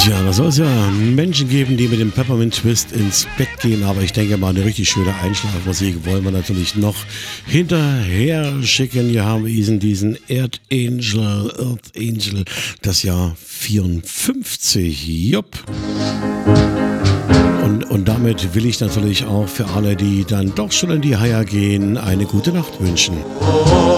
Ja, da soll es ja Menschen geben, die mit dem Peppermint Twist ins Bett gehen, aber ich denke mal, eine richtig schöne Einschlafmusik wollen wir natürlich noch hinterher schicken. Hier haben wir diesen Earth Angel, das Jahr 54, jupp. Und damit will ich natürlich auch für alle, die dann doch schon in die Haia gehen, eine gute Nacht wünschen.